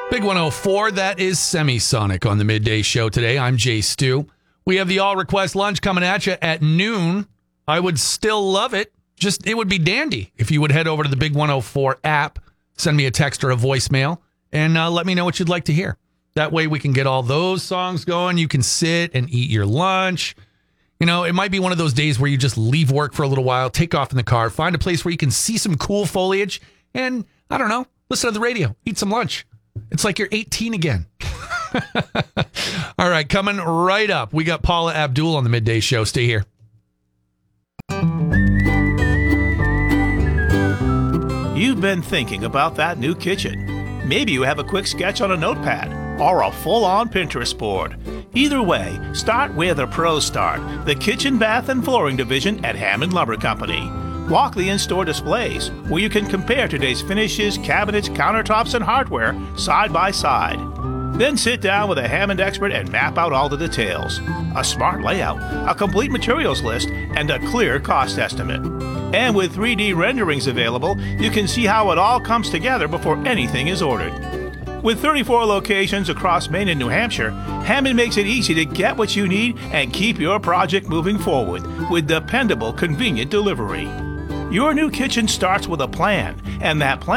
Big 104, that is Semisonic on the Midday Show today. I'm Jay Stu. We have the all-request lunch coming at you at noon. I would still love it. It would be dandy if you would head over to the Big 104 app, send me a text or a voicemail, and let me know what you'd like to hear. That way we can get all those songs going. You can sit and eat your lunch. You know, it might be one of those days where you just leave work for a little while, take off in the car, find a place where you can see some cool foliage, and, I don't know, listen to the radio, eat some lunch. It's like you're 18 again. All right, coming right up, we got Paula Abdul on the Midday Show. Stay here. You've been thinking about that new kitchen. Maybe you have a quick sketch on a notepad or a full-on Pinterest board. Either way, start where the pros start, the kitchen, bath, and flooring division at Hammond Lumber Company. Walk the in-store displays, where you can compare today's finishes, cabinets, countertops, and hardware side by side. Then sit down with a Hammond expert and map out all the details. A smart layout, a complete materials list, and a clear cost estimate. And with 3D renderings available, you can see how it all comes together before anything is ordered. With 34 locations across Maine and New Hampshire, Hammond makes it easy to get what you need and keep your project moving forward with dependable, convenient delivery. Your new kitchen starts with a plan, and that plan